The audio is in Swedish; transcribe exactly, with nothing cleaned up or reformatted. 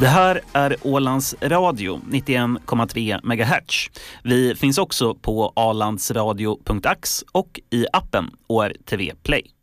Det här är Ålands Radio nittioen komma tre megahertz. Vi finns också på alandsradio punkt ax och i appen O R T V Play.